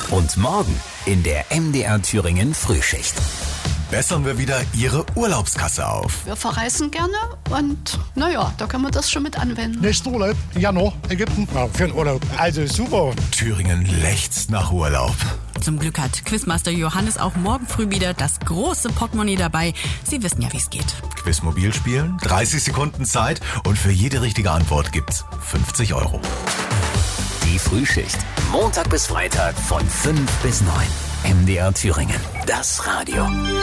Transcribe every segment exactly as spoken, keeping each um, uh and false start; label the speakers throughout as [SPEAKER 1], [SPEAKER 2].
[SPEAKER 1] Und morgen in der M D R Thüringen Frühschicht.
[SPEAKER 2] Bessern wir wieder Ihre Urlaubskasse auf.
[SPEAKER 3] Wir verreisen gerne und naja, da kann man das schon mit anwenden.
[SPEAKER 4] Nächster Urlaub, Januar, Ägypten. Ja, für den Urlaub. Also super.
[SPEAKER 2] Thüringen lechzt nach Urlaub.
[SPEAKER 5] Zum Glück hat Quizmaster Johannes auch morgen früh wieder das große Portemonnaie dabei. Sie wissen ja, wie es geht.
[SPEAKER 2] Quizmobil spielen, dreißig Sekunden Zeit und für jede richtige Antwort gibt's fünfzig Euro.
[SPEAKER 1] Die Frühschicht. Montag bis Freitag von fünf bis neun. M D R Thüringen. Das Radio.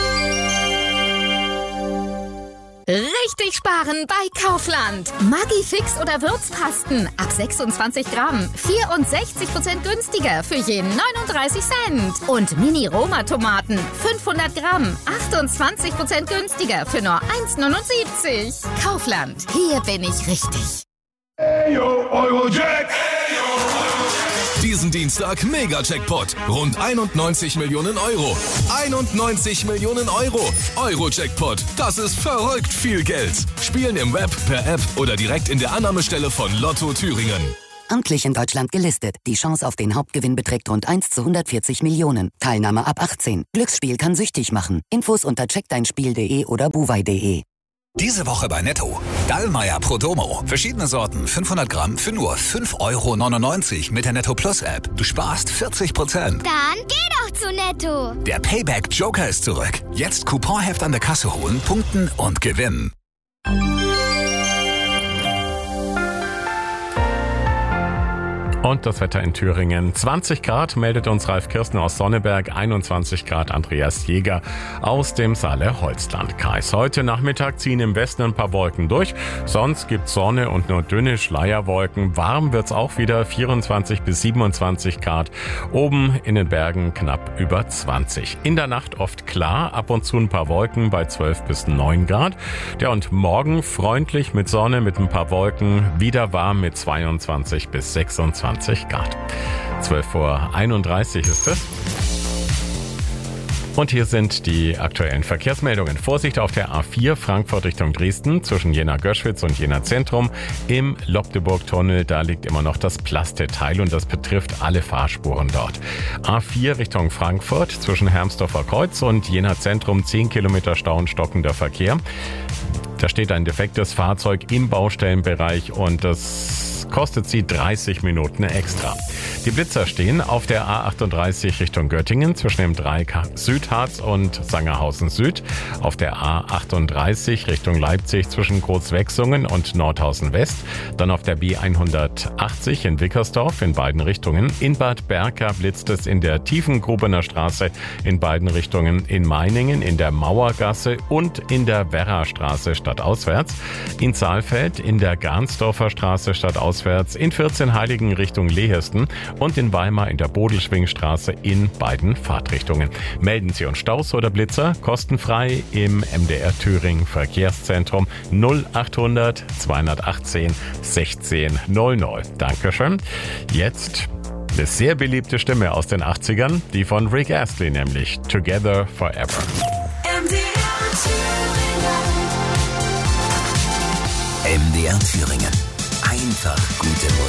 [SPEAKER 6] Richtig sparen bei Kaufland. Maggi Fix oder Würzpasten ab sechsundzwanzig Gramm. vierundsechzig Prozent günstiger für je neununddreißig Cent. Und Mini-Roma-Tomaten fünfhundert Gramm. achtundzwanzig Prozent günstiger für nur eins neunundsiebzig. Kaufland. Hier bin ich richtig.
[SPEAKER 7] Eyo, Eurojack!
[SPEAKER 8] Diesen Dienstag Mega-Jackpot. Rund einundneunzig Millionen Euro. einundneunzig Millionen Euro. Euro-Jackpot. Das ist verrückt viel Geld. Spielen im Web, per App oder direkt in der Annahmestelle von Lotto Thüringen.
[SPEAKER 9] Amtlich in Deutschland gelistet. Die Chance auf den Hauptgewinn beträgt rund eins zu hundertvierzig Millionen. Teilnahme ab achtzehn. Glücksspiel kann süchtig machen. Infos unter check dein spiel punkt de oder buwei punkt de.
[SPEAKER 1] Diese Woche bei Netto. Dallmayr Prodomo. Verschiedene Sorten, fünfhundert Gramm für nur fünf Euro neunundneunzig mit der Netto Plus App. Du sparst vierzig Prozent.
[SPEAKER 10] Dann geh doch zu Netto.
[SPEAKER 1] Der Payback Joker ist zurück. Jetzt Couponheft an der Kasse holen, punkten und gewinnen.
[SPEAKER 11] Und das Wetter in Thüringen. zwanzig Grad meldet uns Ralf Kirsten aus Sonneberg, einundzwanzig Grad Andreas Jäger aus dem Saale-Holzland-Kreis. Heute Nachmittag ziehen im Westen ein paar Wolken durch, sonst gibt's Sonne und nur dünne Schleierwolken. Warm wird's auch wieder, vierundzwanzig bis siebenundzwanzig Grad. Oben in den Bergen knapp über zwanzig. In der Nacht oft klar, ab und zu ein paar Wolken bei zwölf bis neun Grad. Ja, und morgen freundlich mit Sonne, mit ein paar Wolken, wieder warm mit zweiundzwanzig bis sechsundzwanzig Grad. zwölf Uhr einunddreißig ist es. Und hier sind die aktuellen Verkehrsmeldungen. Vorsicht auf der A vier Frankfurt Richtung Dresden zwischen Jena-Göschwitz und Jena Zentrum. Im Lobdeburg-Tunnel, da liegt immer noch das Plasteteil und das betrifft alle Fahrspuren dort. A vier Richtung Frankfurt zwischen Hermsdorfer Kreuz und Jena Zentrum, zehn Kilometer Stau und stockender Verkehr. Da steht ein defektes Fahrzeug im Baustellenbereich und das kostet sie dreißig Minuten extra. Die Blitzer stehen auf der A achtunddreißig Richtung Göttingen zwischen dem Dreieck Südharz und Sangerhausen Süd, auf der A achtunddreißig Richtung Leipzig zwischen Großwechsungen und Nordhausen West, dann auf der B hundertachtzig in Wickersdorf in beiden Richtungen. In Bad Berka blitzt es in der Tiefengrubener Straße in beiden Richtungen, in Meiningen in der Mauergasse und in der Werrastraße stadtauswärts, in Saalfeld in der Garnsdorfer Straße stadtauswärts, in vierzehnheiligen Richtung Lehesten und in Weimar in der Bodelschwingstraße in beiden Fahrtrichtungen. Melden Sie uns Staus oder Blitzer kostenfrei im M D R Thüringen Verkehrszentrum null achthundert zweihundertachtzehn sechzehn null null. Dankeschön. Jetzt eine sehr beliebte Stimme aus den achtzigern, die von Rick Astley, nämlich Together Forever.
[SPEAKER 1] M D R Thüringen. Einfach gute Musik.